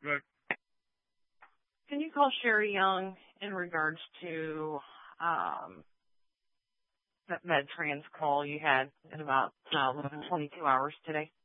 Right. Can you call Sherry Young in regards to that MedTrans call you had in about 22 hours today?